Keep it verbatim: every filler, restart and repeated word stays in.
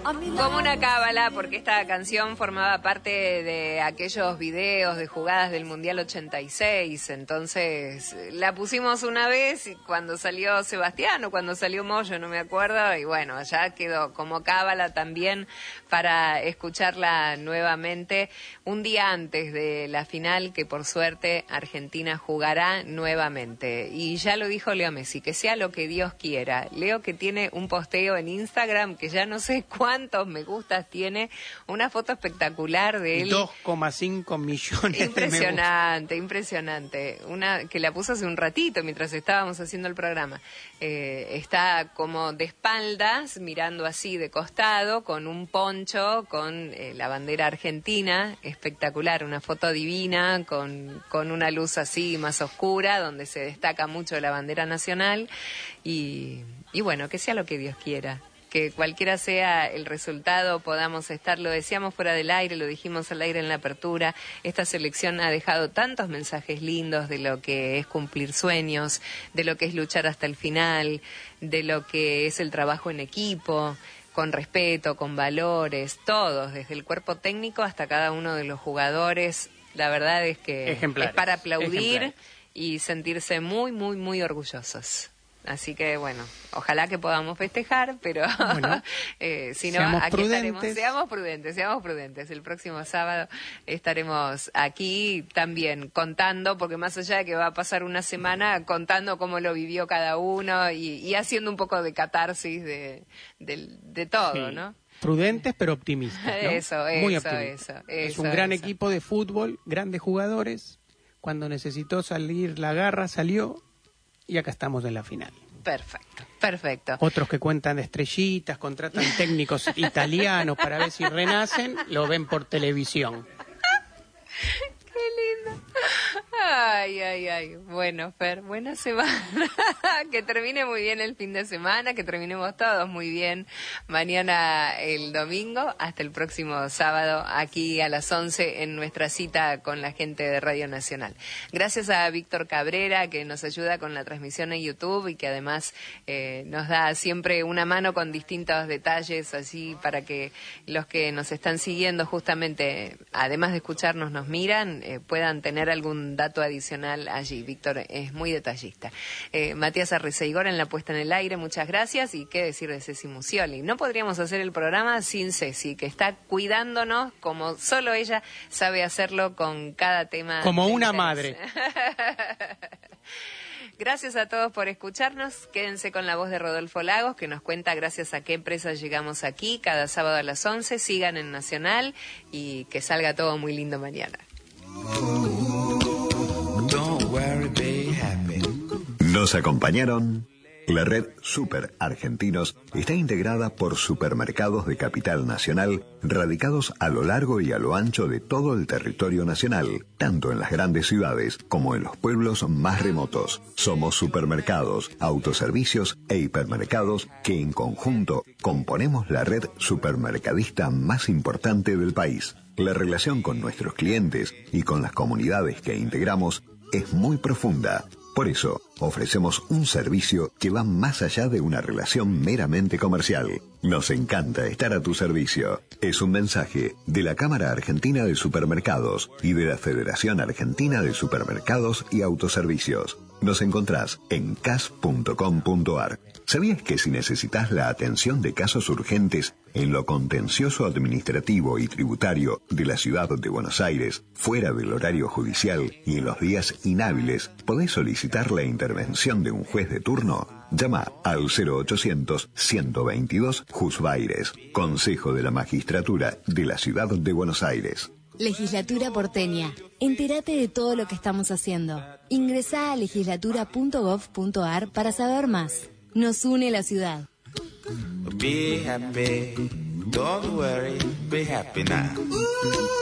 Como una cábala, porque esta canción formaba parte de aquellos videos de jugadas del Mundial ochenta y seis, entonces la pusimos una vez y cuando salió Sebastián o cuando salió Moyo, no me acuerdo, y bueno, ya quedó como cábala también para escucharla nuevamente un día antes de la final, que por suerte Argentina jugará nuevamente. Y ya lo dijo Leo Messi, que sea lo que Dios quiera. Leo, que tiene un posteo en Instagram que ya no sé cuántos me gustas tiene, una foto espectacular de él. dos coma cinco millones impresionante, de me impresionante. Una que la puso hace un ratito mientras estábamos haciendo el programa. Eh, está como de espaldas, mirando así de costado, con un poncho, con eh, la bandera argentina, espectacular, una foto divina, con, con una luz así más oscura, donde se destaca mucho la bandera nacional, y, y bueno, que sea lo que Dios quiera. Que cualquiera sea el resultado, podamos estar, lo decíamos fuera del aire, lo dijimos al aire en la apertura, esta selección ha dejado tantos mensajes lindos de lo que es cumplir sueños, de lo que es luchar hasta el final, de lo que es el trabajo en equipo, con respeto, con valores, todos, desde el cuerpo técnico hasta cada uno de los jugadores. La verdad es que Ejemplares, es para aplaudir ejemplares. Y sentirse muy, muy, muy orgullosos. Así que, bueno, ojalá que podamos festejar, pero bueno, eh, si no, seamos aquí prudentes. estaremos. Seamos prudentes, seamos prudentes. El próximo sábado estaremos aquí también contando, porque más allá de que va a pasar una semana, contando cómo lo vivió cada uno y, y haciendo un poco de catarsis de, de, de todo, sí. ¿no? Prudentes pero optimistas, ¿no? Eso, Muy eso, optimistas. eso, Es eso, un gran eso. equipo de fútbol, grandes jugadores. Cuando necesitó salir la garra, salió. Y acá estamos en la final. Perfecto, perfecto. Otros que cuentan estrellitas, contratan técnicos italianos para ver si renacen, lo ven por televisión. Qué lindo. Ay, ay, ay. Bueno, Fer, buena semana. Que termine muy bien el fin de semana, que terminemos todos muy bien mañana el domingo. Hasta el próximo sábado, aquí a las once en nuestra cita con la gente de Radio Nacional. Gracias a Víctor Cabrera, que nos ayuda con la transmisión en YouTube y que además eh, nos da siempre una mano con distintos detalles, así para que los que nos están siguiendo justamente, además de escucharnos, nos miran, eh, puedan tener algún dato adicional allí. Víctor es muy detallista. Eh, Matías Arreceigor en la puesta en el aire, muchas gracias. Y qué decir de Ceci Musioli. No podríamos hacer el programa sin Ceci, que está cuidándonos como solo ella sabe hacerlo con cada tema. Como una interés. madre. Gracias a todos por escucharnos. Quédense con la voz de Rodolfo Lagos, que nos cuenta gracias a qué empresa llegamos aquí cada sábado a las once. Sigan en Nacional y que salga todo muy lindo mañana. Nos acompañaron. La red Super Argentinos está integrada por supermercados de capital nacional radicados a lo largo y a lo ancho de todo el territorio nacional, tanto en las grandes ciudades como en los pueblos más remotos. Somos supermercados, autoservicios e hipermercados que en conjunto componemos la red supermercadista más importante del país. La relación con nuestros clientes y con las comunidades que integramos es muy profunda. Por eso, ofrecemos un servicio que va más allá de una relación meramente comercial. Nos encanta estar a tu servicio. Es un mensaje de la Cámara Argentina de Supermercados y de la Federación Argentina de Supermercados y Autoservicios. Nos encontrás en c a s punto com punto a r. ¿Sabías que si necesitas la atención de casos urgentes en lo contencioso administrativo y tributario de la ciudad de Buenos Aires, fuera del horario judicial y en los días inhábiles, podés solicitar la intervención de un juez de turno? Llama al cero ochocientos, ciento veintidós, Jusbaires, Consejo de la Magistratura de la Ciudad de Buenos Aires. Legislatura porteña. Entérate de todo lo que estamos haciendo. Ingresá a legislatura punto gov punto a r para saber más. Nos une la ciudad. Be happy, don't worry, be happy now.